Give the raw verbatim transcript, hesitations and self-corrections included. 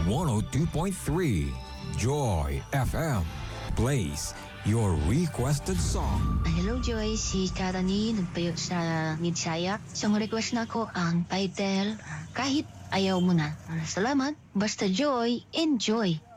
one oh two point three. Joy F M plays your requested song. Hello Joy, si Karani nagpayo sa Midsaya. So request na ko ang title Kahit Ayaw Mo Na. Salamat, basta Joy, enjoy.